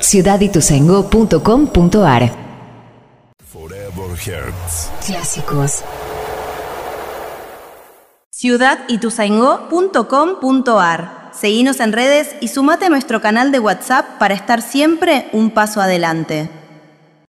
ciudadituzaingó.com.ar. Forever Hertz. Clásicos. ciudadituzaingó.com.ar. Seguinos en redes y sumate a nuestro canal de WhatsApp para estar siempre un paso adelante.